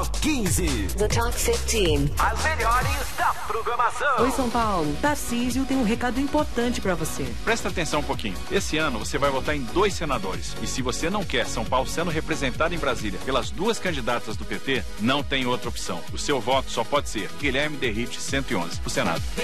Top 15. The Top 15. As melhores da programação. Oi, São Paulo. Tarcísio tem um recado importante pra você. Presta atenção um pouquinho. Esse ano você vai votar em 2 senadores. E se você não quer São Paulo sendo representado em Brasília pelas 2 candidatas do PT, não tem outra opção. O seu voto só pode ser Guilherme Derrite 111, o Senado.